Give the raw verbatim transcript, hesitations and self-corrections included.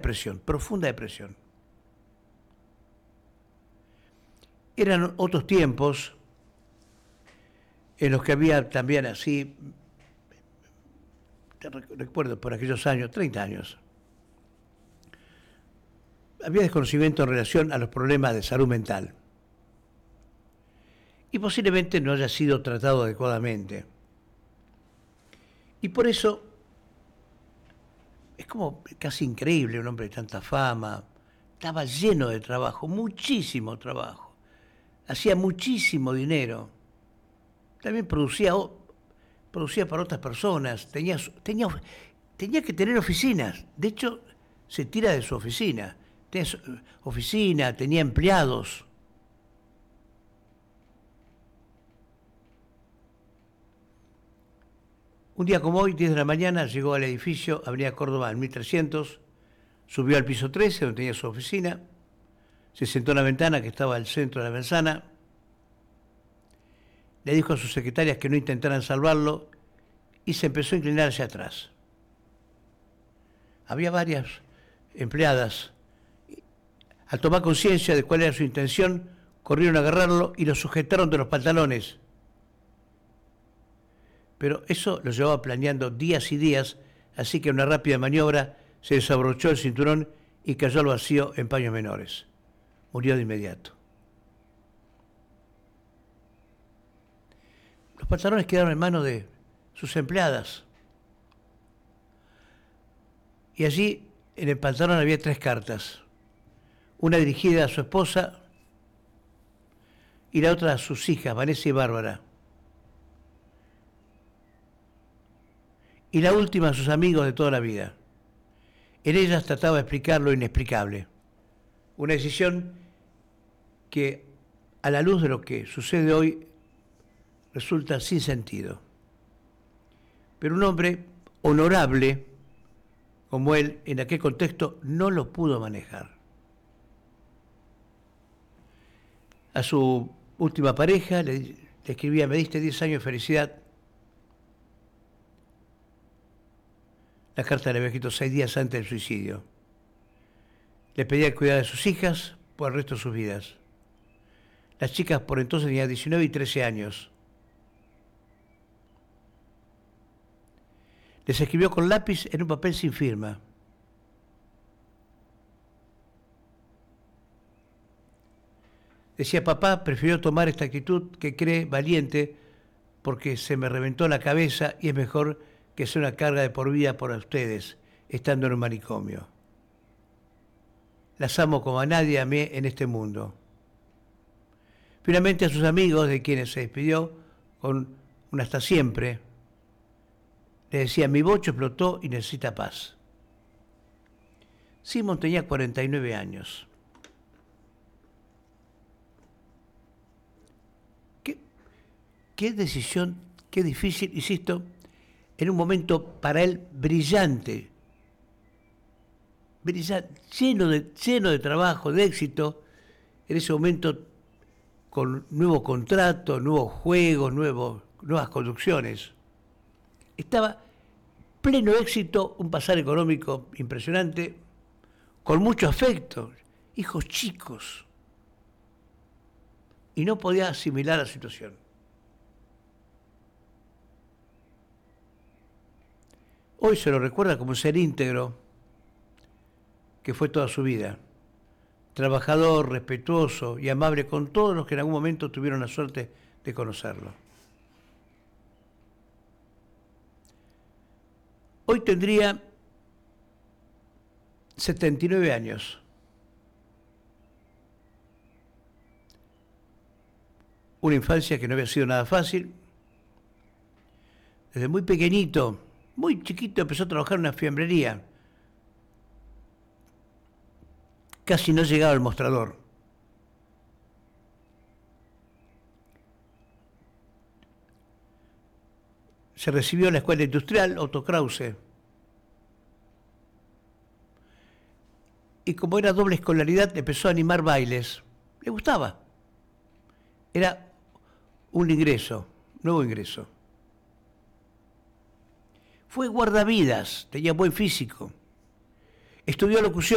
depresión, profunda depresión. Eran otros tiempos en los que había también así, recuerdo por aquellos años, treinta años, había desconocimiento en relación a los problemas de salud mental. Y posiblemente no haya sido tratado adecuadamente. Y por eso es como casi increíble un hombre de tanta fama. Estaba lleno de trabajo, muchísimo trabajo. Hacía muchísimo dinero. También producía, producía para otras personas. Tenía, tenía, tenía que tener oficinas. De hecho, se tira de su oficina. Tenía su oficina, tenía empleados. Un día como hoy, diez de la mañana, llegó al edificio Avenida Córdoba en mil trescientos, subió al piso trece, donde tenía su oficina, se sentó en la ventana que estaba al centro de la manzana, le dijo a sus secretarias que no intentaran salvarlo y se empezó a inclinar hacia atrás. Había varias empleadas. Al tomar conciencia de cuál era su intención, corrieron a agarrarlo y lo sujetaron de los pantalones. Pero eso lo llevaba planeando días y días, así que en una rápida maniobra se desabrochó el cinturón y cayó al vacío en paños menores. Murió de inmediato. Los pantalones quedaron en manos de sus empleadas. Y allí, en el pantalón, había tres cartas. Una dirigida a su esposa y la otra a sus hijas, Vanessa y Bárbara. Y la última a sus amigos de toda la vida. En ellas trataba de explicar lo inexplicable. Una decisión que, a la luz de lo que sucede hoy, resulta sin sentido. Pero un hombre honorable como él, en aquel contexto, no lo pudo manejar. A su última pareja le, le escribía: me diste diez años de felicidad. La carta le había escrito seis días antes del suicidio. Le pedía cuidar de sus hijas por el resto de sus vidas. Las chicas por entonces tenían diecinueve y trece años. Les escribió con lápiz en un papel sin firma. Decía: papá prefirió tomar esta actitud que cree valiente porque se me reventó la cabeza y es mejor que sea una carga de por vida para ustedes, estando en un manicomio. Las amo como a nadie amé en este mundo. Finalmente, a sus amigos, de quienes se despidió con un hasta siempre, le decía: mi bocho explotó y necesita paz. Simón tenía cuarenta y nueve años. ¿Qué, qué decisión, qué difícil, insisto, en un momento para él brillante, brillante lleno, de, lleno de trabajo, de éxito, en ese momento con nuevos contratos, nuevos juegos, nuevos, nuevas conducciones. Estaba pleno éxito, un pasar económico impresionante, con mucho afecto, hijos chicos, y no podía asimilar la situación. Hoy se lo recuerda como un ser íntegro que fue toda su vida, trabajador, respetuoso y amable con todos los que en algún momento tuvieron la suerte de conocerlo. Hoy tendría setenta y nueve años. Una infancia que no había sido nada fácil. Desde muy pequeñito, muy chiquito, empezó a trabajar en una fiambrería. Casi no llegaba al mostrador. Se recibió en la escuela industrial Otto Krause. Y como era doble escolaridad, empezó a animar bailes. Le gustaba. Era un ingreso, nuevo ingreso. Fue guardavidas, tenía buen físico. Estudió locución